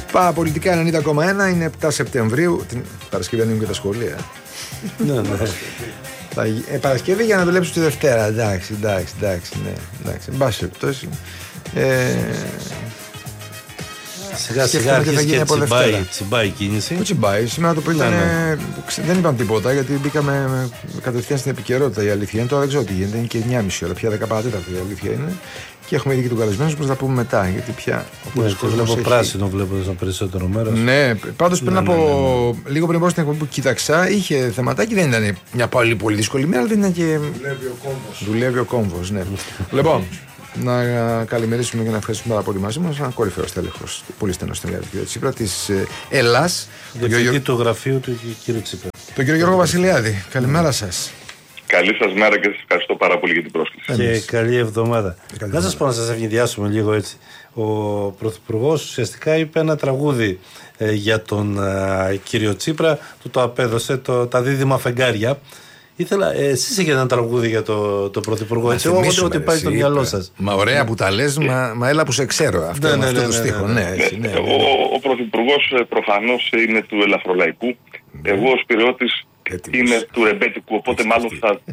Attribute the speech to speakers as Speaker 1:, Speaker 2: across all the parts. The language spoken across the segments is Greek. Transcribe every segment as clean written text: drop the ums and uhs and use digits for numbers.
Speaker 1: Πολιτικά 90,1 είναι 7 Σεπτεμβρίου. Την Παρασκευή ανοίγουν και τα σχολεία.
Speaker 2: Ναι.
Speaker 1: Παρασκευή για να δουλέψω τη Δευτέρα. Εντάξει, ναι. Εν πάση περιπτώσει.
Speaker 2: Σιγά σιγά αρχίζει και τσιμπάει η κίνηση.
Speaker 1: Πού τσιμπάει, σήμερα το πρωί δεν είπαμε τίποτα γιατί μπήκαμε κατευθείαν στην επικαιρότητα. Η αλήθεια είναι τώρα δεν ξέρω τι γίνεται, είναι και 9.30 ώρα, πια 10 παρατέταρτα η αλήθεια είναι. Και έχουμε ήδη και τον καλεσμένο που θα τα πούμε μετά. Γιατί πια.
Speaker 2: Βλέπω πράσινο, βλέπω στο περισσότερο μέρο.
Speaker 1: Ναι, πάντως πριν από λίγο πριν από την εκπομπή που κοίταξα, είχε θεματάκι, δεν ήταν μια πολύ δύσκολη μέρα, αλλά δεν ήταν και. Δουλεύει ο κόμβος. Ναι. Λοιπόν. Να καλημερίσουμε και να ευχαριστούμε πάρα πολύ μαζί μας έναν κορυφαίο στέλεχος, πολύ στενό συνεργάτη του κ. Τσίπρα της Ελλάς.
Speaker 2: Διευθυντή του γραφείου του κ. Τσίπρα.
Speaker 1: Τον κ. Γιώργο Βασιλιάδη. Καλημέρα σας.
Speaker 3: Καλή σας μέρα και σας ευχαριστώ πάρα πολύ για την πρόσκληση.
Speaker 2: Και καλή εβδομάδα. Να σας πω να σας ευνηδιάσουμε λίγο έτσι. Ο Πρωθυπουργός ουσιαστικά είπε ένα τραγούδι για τον κύριο Τσίπρα, του το απέδωσε, τα δίδυμα φεγγάρια. Ήθελα, εσείς έχετε ένα τραγούδι για τον Πρωθυπουργό. Έτσι, εγώ ότι πάει στο μυαλό σας.
Speaker 1: Μα ωραία που τα λες, μα έλα που σε ξέρω. Αυτό το στίχο.
Speaker 3: Ο Πρωθυπουργός προφανώς είναι του ελαφρολαϊκού. Εγώ ως Πειραιώτης είμαι του ρεμπέτικου. Οπότε μάλλον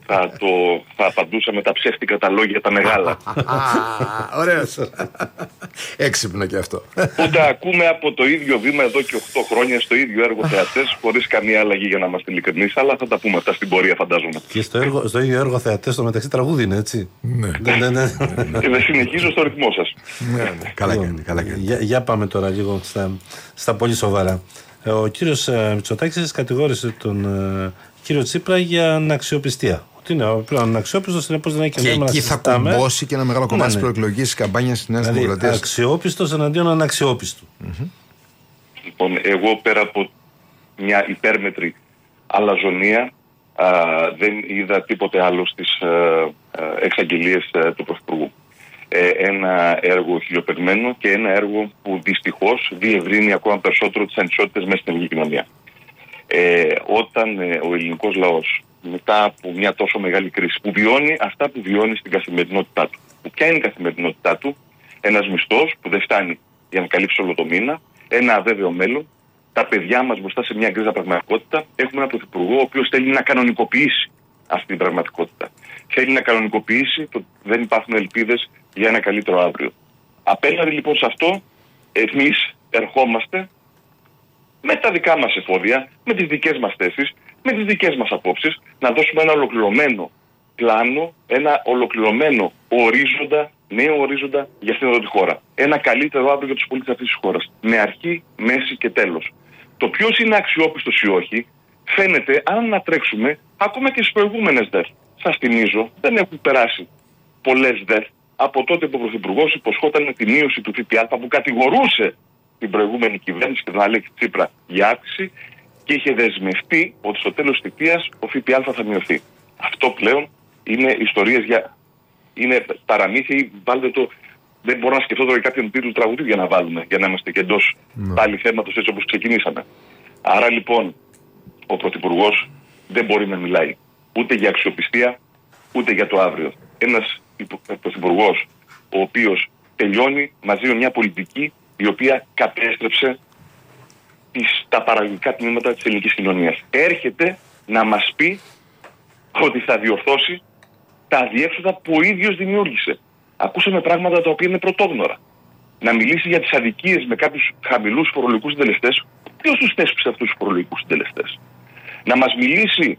Speaker 3: θα απαντούσα με τα ψεύτικα τα λόγια τα μεγάλα.
Speaker 1: Ωραίος. Έξυπνο και αυτό.
Speaker 3: Που τα ακούμε από το ίδιο βήμα εδώ και 8 χρόνια στο ίδιο έργο θεατές, χωρίς καμία αλλαγή για να είμαστε ειλικρινείς, αλλά θα τα πούμε αυτά στην πορεία, φαντάζομαι.
Speaker 2: Και στο ίδιο έργο θεατές, στο μεταξύ τραγούδι είναι, έτσι.
Speaker 1: Ναι.
Speaker 3: Και δεν συνεχίζω στο ρυθμό σας.
Speaker 1: Καλά κάνει.
Speaker 2: Για πάμε τώρα λίγο στα πολύ σοβαρά. Ο κύριος Μητσοτάκης κατηγόρησε τον κύριο Τσίπρα για αναξιοπιστία. Ότι είναι πλέον αναξιόπιστος, συνεπώς δεν έχει και νόημα να συζητάμε.
Speaker 1: Και εκεί θα κουμπώσει και ένα μεγάλο κομμάτι της προεκλογικής καμπάνιας της Νέας Δημοκρατίας.
Speaker 2: Αξιόπιστος εναντίον αναξιόπιστου.
Speaker 3: Λοιπόν, εγώ πέρα από μια υπέρμετρη αλαζονία δεν είδα τίποτε άλλο στις εξαγγελίες του Πρωθυπουργού. Ένα έργο χιλιοπεγμένο και ένα έργο που δυστυχώς διευρύνει ακόμα περισσότερο τις ανισότητες μέσα στην ελληνική κοινωνία. Όταν ο ελληνικός λαός μετά από μια τόσο μεγάλη κρίση που βιώνει αυτά που βιώνει στην καθημερινότητά του. Ποια είναι η καθημερινότητά του? Ένας μισθός που δεν φτάνει για να καλύψει όλο το μήνα, ένα αβέβαιο μέλλον, τα παιδιά μας μπροστά σε μια γκρίζα πραγματικότητα. Έχουμε έναν πρωθυπουργό ο οποίος θέλει να κανονικοποιήσει αυτή την πραγματικότητα. Θέλει να κανονικοποιήσει το ότι δεν υπάρχουν ελπίδες για ένα καλύτερο αύριο. Απέναντι λοιπόν σε αυτό, εμείς ερχόμαστε με τα δικά μας εφόδια, με τις δικές μας θέσεις, με τις δικές μας απόψεις, να δώσουμε ένα ολοκληρωμένο πλάνο, ένα ολοκληρωμένο ορίζοντα, νέο ορίζοντα για αυτήν εδώ τη χώρα. Ένα καλύτερο αύριο για τους πολίτες αυτής της χώρας. Με αρχή, μέση και τέλος. Το ποιος είναι αξιόπιστος ή όχι, φαίνεται αν ανατρέξουμε ακόμα και στις προηγούμενες ΔΕΘ. Σας θυμίζω, δεν έχουν περάσει πολλές ΔΕΘ από τότε που ο Πρωθυπουργός υποσχόταν τη μείωση του ΦΠΑ που κατηγορούσε την προηγούμενη κυβέρνηση και τον Αλέξη Τσίπρα για αύξηση και είχε δεσμευτεί ότι στο τέλος της θητείας ο ΦΠΑ θα μειωθεί. Αυτό πλέον είναι ιστορίες είναι παραμύθια ή βάλτε το. Δεν μπορώ να σκεφτώ τώρα κάποιον τίτλο τραγουδίου για να βάλουμε, για να είμαστε και εντός πάλι θέματος έτσι όπως ξεκινήσαμε. Άρα λοιπόν ο Πρωθυπουργός δεν μπορεί να μιλάει ούτε για αξιοπιστία ούτε για το αύριο. Ένας Πρωθυπουργός ο οποίος τελειώνει μαζί με μια πολιτική η οποία κατέστρεψε τα παραγωγικά τμήματα της ελληνικής κοινωνίας. Έρχεται να μας πει ότι θα διορθώσει τα αδιέξοδα που ο ίδιος δημιούργησε. Ακούσαμε πράγματα τα οποία είναι πρωτόγνωρα. Να μιλήσει για τις αδικίες με κάποιους χαμηλούς φορολογικούς συντελεστές. Ποιος τους θέσπισε αυτούς τους φορολογικούς συντελεστές? Να μας μιλήσει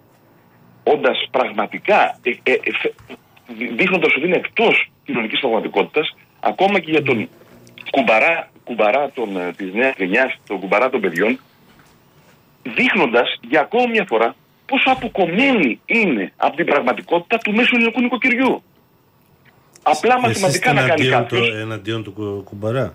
Speaker 3: όντας πραγματικά δείχνοντας ότι είναι εκτός κοινωνικής πραγματικότητας, ακόμα και για τον κουμπαρά της νέας γενιάς, τον κουμπαρά των παιδιών, δείχνοντας για ακόμα μια φορά πόσο αποκομμένη είναι από την πραγματικότητα του μέσου ελληνικού νοικοκυριού. Απλά μαθηματικά να κάνει κάποιος.
Speaker 2: Εναντίον του κουμπαρά.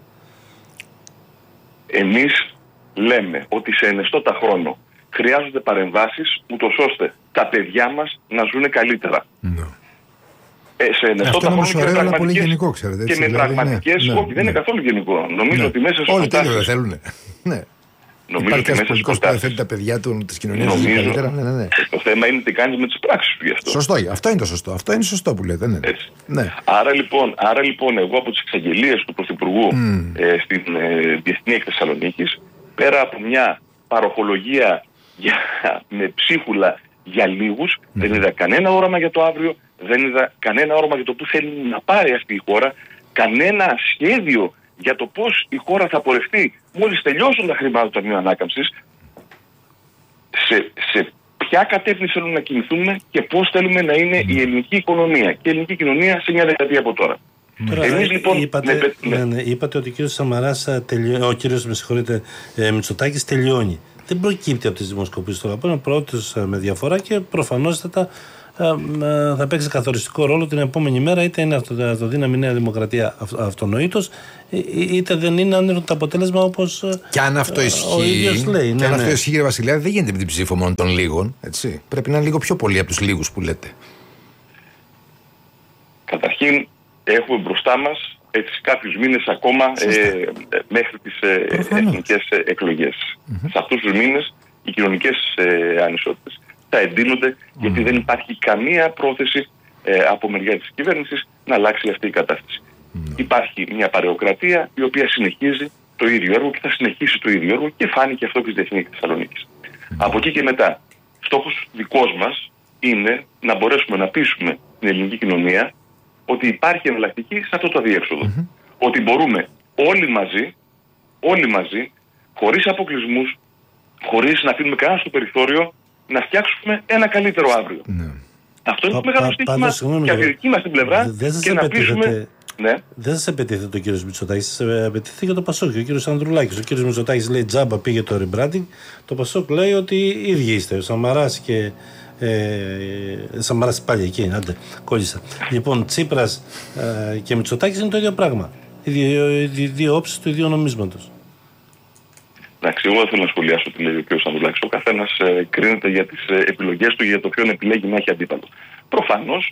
Speaker 3: Εμείς λέμε ότι σε ενεστώτα χρόνο χρειάζονται παρεμβάσεις ούτως ώστε τα παιδιά μας να ζουν καλύτερα. Σε ενεστώτα χρόνο και με πραγματικές,
Speaker 1: γενικό, ξέρετε, έτσι,
Speaker 3: και με πραγματικές όχι, δεν είναι καθόλου γενικό. Νομίζω ότι μέσα
Speaker 1: όλοι τέλειο δεν θέλουν. Ναι.
Speaker 3: Νομίζω ότι
Speaker 1: ένας πολιτικός που θέτει τα παιδιά της κοινωνίας καλύτερα. Ναι.
Speaker 3: Το θέμα είναι τι κάνεις με τις πράξεις του γι' αυτό.
Speaker 1: Σωστό, αυτό είναι το σωστό. Αυτό είναι σωστό που λέτε. Ναι. Ναι.
Speaker 3: Άρα λοιπόν, εγώ από τις εξαγγελίες του Πρωθυπουργού στην Διεθνή Έκθεση Θεσσαλονίκης, πέρα από μια παροχολογία με ψίχουλα για λίγους, δεν είδα κανένα όραμα για το αύριο, δεν είδα κανένα όραμα για το που θέλει να πάρει αυτή η χώρα, κανένα σχέδιο για το πώς η χώρα θα πορευτεί μόλις τελειώσουν τα χρήματα του Ταμείου Ανάκαμψης, σε ποια κατεύθυνση θέλουμε να κινηθούμε και πώς θέλουμε να είναι η ελληνική οικονομία και η ελληνική κοινωνία σε μια δεκαετία από τώρα.
Speaker 2: Εμείς λοιπόν είπατε ότι ο κύριος Σαμαράς ο κύριος Μητσοτάκης τελειώνει. Δεν προκύπτει από τις δημοσκοπήσεις τώρα. Είναι πρώτος με διαφορά και προφανώς θα παίξει καθοριστικό ρόλο την επόμενη μέρα, είτε είναι αυτοδύναμη Νέα Δημοκρατία αυτονοήτως, είτε δεν είναι, αν είναι το αποτέλεσμα όπως
Speaker 1: και αν αυτό ισχύει,
Speaker 2: ο ίδιος λέει.
Speaker 1: Και αν αυτό ισχύει, κύριε Βασιλιά, δεν γίνεται με την ψήφο μόνο των λίγων. Έτσι. Πρέπει να είναι λίγο πιο πολύ από τους λίγους που λέτε.
Speaker 3: Καταρχήν, έχουμε μπροστά μας κάποιους μήνες ακόμα μέχρι τις εθνικές εκλογές. Σε αυτούς τους μήνες οι κοινωνικές ανισότητες θα εντείνονται, γιατί δεν υπάρχει καμία πρόθεση από μεριά της κυβέρνησης να αλλάξει αυτή η κατάσταση. Υπάρχει μια παρεοκρατία η οποία συνεχίζει το ίδιο έργο και θα συνεχίσει το ίδιο έργο και φάνηκε αυτό και στη Διεθνή Θεσσαλονίκης. Από εκεί και μετά, στόχος δικός μας είναι να μπορέσουμε να πείσουμε την ελληνική κοινωνία ότι υπάρχει εναλλακτική σε αυτό το αδιέξοδο. Ότι μπορούμε όλοι μαζί, χωρίς αποκλεισμούς, χωρίς να αφήνουμε κανένα στο περιθώριο, να φτιάξουμε ένα καλύτερο αύριο. Αυτό είναι το μεγάλο στοίχημα και από τη δική μας την πλευρά και να πείσουμε. Ναι.
Speaker 2: Δεν σας επιτίθεται ο κύριος Μητσοτάκης, σας επιτίθεται το Πασόκ και ο κύριος Ανδρουλάκης. Ο κύριος Μητσοτάκης λέει τζάμπα πήγε το rebranding. Το Πασόκ λέει ότι οι ίδιοι είστε. Ο Σαμαράς και. Σαμαράς πάλι εκεί, άντε, κόλλησα. Λοιπόν, Τσίπρας και Μητσοτάκης είναι το ίδιο πράγμα. Οι δύο όψεις του ίδιου νομίσματος.
Speaker 3: Εντάξει, εγώ δεν θέλω να σχολιάσω τι λέει ο κ. Ανδρουλάκης. Ο καθένας κρίνεται για τις επιλογές του, για το ποιον επιλέγει να έχει αντίπαλο. Προφανώς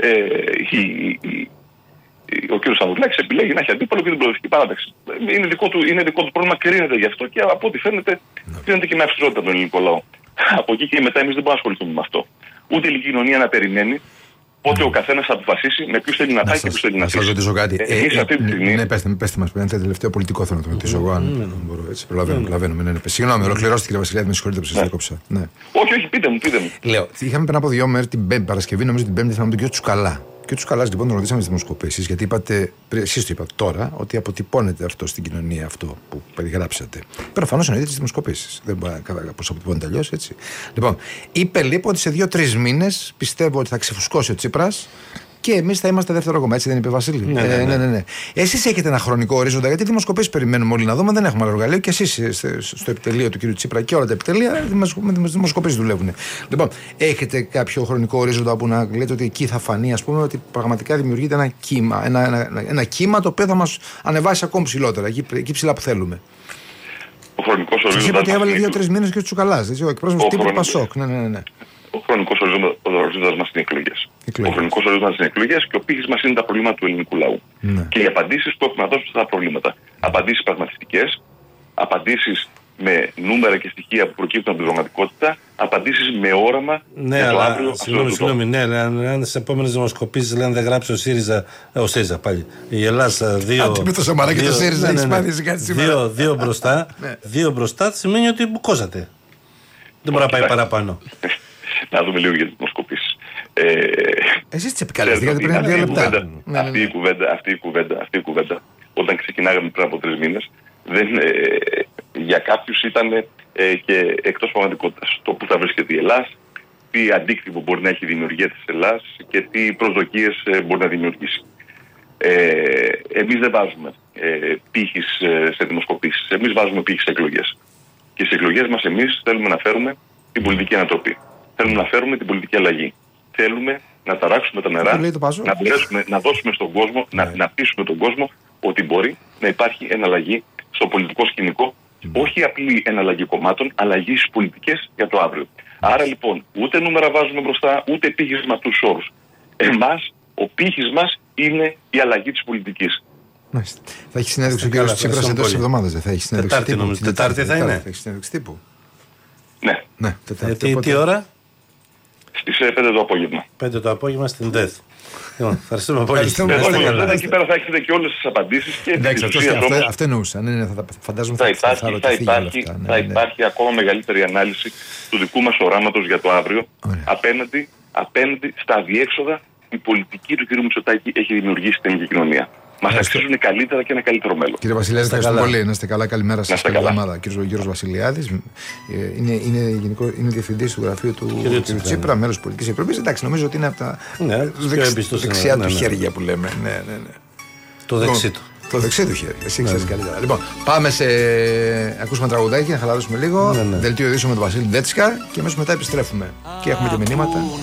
Speaker 3: ο κ. Ανδρουλάκης επιλέγει να έχει αντίπαλο και την Προοδευτική Παράταξη. Είναι δικό του πρόβλημα, κρίνεται γι' αυτό και από ό,τι φαίνεται κρίνεται και με αυστηρότητα τον ελληνικό λαό. Από εκεί και μετά εμείς δεν μπορούμε να ασχοληθούμε με αυτό. Ούτε η ελληνική κοινωνία να περιμένει πότε ο καθένας θα αποφασίσει με ποιους θέλει να πάει και ποιους θέλει να αφήσει.
Speaker 1: Να σας ρωτήσω κάτι.
Speaker 3: Αυτή τη στιγμή.
Speaker 1: Ναι, πέστε μας, ένα τελευταίο πολιτικό θέλω να το ρωτήσω εγώ. Αν μπορώ, έτσι, προλαβαίνουμε. Συγγνώμη, ολοκληρώστε κύριε Βασιλιά, με συγχωρείτε που σας διακόψα.
Speaker 3: Όχι, πείτε μου.
Speaker 1: Λέω, είχαμε πριν από 2 μέρες την Παρασκευή, νομίζω την Πέμπτη, θα τον κύριο Τσουκαλά. Και ο Τσουκαλάς λοιπόν τον ρωτήσαμε στις δημοσκοπήσεις, γιατί εσείς το είπατε τώρα, ότι αποτυπώνεται αυτό στην κοινωνία, αυτό που περιγράψατε. Προφανώς εννοείται τις δημοσκοπήσεις. Δεν μπορεί να πώς αποτυπώνεται αλλιώς, έτσι. Λοιπόν, είπε λοιπόν ότι σε 2-3 μήνες πιστεύω ότι θα ξεφουσκώσει ο Τσίπρας και εμείς θα είμαστε δεύτερο κόμμα, έτσι δεν είπε Βασίλη? Ναι. Εσείς έχετε ένα χρονικό ορίζοντα, γιατί δημοσκοπήσεις περιμένουμε όλοι να δούμε, δεν έχουμε άλλο εργαλείο και εσείς στο επιτελείο του κ. Τσίπρα και όλα τα επιτελεία με δημοσκοπήσεις δουλεύουν. Λοιπόν, έχετε κάποιο χρονικό ορίζοντα που να λέτε ότι εκεί θα φανεί, ας πούμε, ότι πραγματικά δημιουργείται ένα κύμα, ένα κύμα το οποίο θα μας ανεβάσει ακόμη ψηλότερα, εκεί ψηλά που θέλουμε?
Speaker 3: Ο χρονικός ορίζοντας.
Speaker 1: Σας είπα ότι έβαλε 2-3 μήνες και ο Τσουκαλάς, ο εκπρόσωπος τύπου του Πασόκ. Ναι.
Speaker 3: Ο χρονικός ορίζοντας μας είναι εκλογές. Ο χρονικός ορίζοντας είναι εκλογές και ο πύχης μας είναι τα προβλήματα του ελληνικού λαού. Και οι απαντήσεις που έχουμε να δώσουμε σε αυτά τα προβλήματα. Απαντήσεις πραγματιστικές, απαντήσεις με νούμερα και στοιχεία που προκύπτουν από την πραγματικότητα, απαντήσεις με όραμα για το αύριο.
Speaker 2: Συγγνώμη, ναι, αν στις επόμενες δημοσκοπήσεις λένε δεν γράψει ο ΣΥΡΙΖΑ πάλι. Η Ελλάδα δύο μπροστά σημαίνει ότι μπουκώσατε. Δεν μπορεί να πάει παραπάνω.
Speaker 3: Να δούμε λίγο για τις δημοσκοπήσεις.
Speaker 1: Εσείς τις επικαλεστήκατε πριν από 2 λεπτά.
Speaker 3: Αυτή η κουβέντα, όταν ξεκινάγαμε πριν από 3 μήνες, για κάποιους ήταν και εκτός πραγματικότητας. Το που θα βρίσκεται η Ελλάδα, τι αντίκτυπο μπορεί να έχει η δημιουργία της Ελλάδας και τι προσδοκίες μπορεί να δημιουργήσει. Εμείς δεν βάζουμε πύχης σε δημοσκοπήσεις. Εμείς βάζουμε πύχης σε εκλογές. Και στις εκλογές μας εμείς θέλουμε να φέρουμε την πολιτική ανατροπή. Θέλουμε να φέρουμε την πολιτική αλλαγή. Θέλουμε να ταράξουμε τα νερά, να μπορέσουμε να δώσουμε στον κόσμο, να πείσουμε τον κόσμο ότι μπορεί να υπάρχει εναλλαγή στο πολιτικό σκηνικό. Όχι απλή εναλλαγή κομμάτων, αλλαγή στις πολιτικές για το αύριο. Άρα λοιπόν, ούτε νούμερα βάζουμε μπροστά, ούτε πύχης με αυτούς τους όρους. Εμάς, ο πύχης μας είναι η αλλαγή της πολιτικής.
Speaker 1: Θα έχει συνέντευξη ο κ. Τσίπρας εντός της εβδομάδας. Δεν θα έχει συνέντευξη
Speaker 2: τύπου. Νομίζω. Τετάρτη θα είναι.
Speaker 1: Θα έχει συνέντευξη τύπου.
Speaker 3: Ναι.
Speaker 1: Τετάρτη.
Speaker 2: Τι ώρα?
Speaker 3: Στις 5 το απόγευμα.
Speaker 2: 5 το απόγευμα στην ΔΕΘ. Ευχαριστούμε πολύ.
Speaker 3: Εκεί πέρα θα έχετε και όλες τις απαντήσεις.
Speaker 1: Εντάξει, αυτό εννοούσα. Φαντάζομαι
Speaker 3: θα υπάρχει ακόμα μεγαλύτερη ανάλυση του δικού μας οράματος για το αύριο απέναντι στα αδιέξοδα η πολιτική του κ. Μητσοτάκη έχει δημιουργήσει στην ελληνική κοινωνία. Μας αξίζουν καλύτερα και ένα καλύτερο μέλλον.
Speaker 1: Κύριε Βασιλιάδη, ευχαριστώ πολύ. Να είστε καλά. Καλημέρα σας. Καλή εβδομάδα. Κύριος Βασιλιάδης είναι διευθυντής του γραφείου του κ. Τσίπρα, μέλος της Πολιτικής Επιτροπής. Εντάξει, νομίζω ότι είναι από τα δεξιά του χέρια που λέμε. Ναι.
Speaker 2: Το δεξί του.
Speaker 1: Το δεξί του χέρι. Εσύ ξέρεις καλύτερα. Λοιπόν, πάμε σε. Ακούσουμε τραγουδάκι, να χαλαρώσουμε λίγο. Δελτίο ειδήσεων με τον Βασίλη Ντέτσικα και αμέσως μετά επιστρέφουμε. Και έχουμε και μηνύματα.